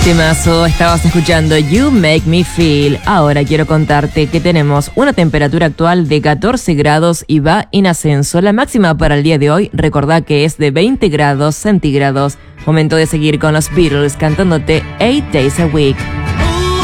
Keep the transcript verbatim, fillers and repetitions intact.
Temazo, estabas escuchando You Make Me Feel. Ahora quiero contarte que tenemos una temperatura actual de catorce grados y va en ascenso. La máxima para el día de hoy, recordá que es de veinte grados centígrados. Momento de seguir con los Beatles cantándote Eight Days a Week.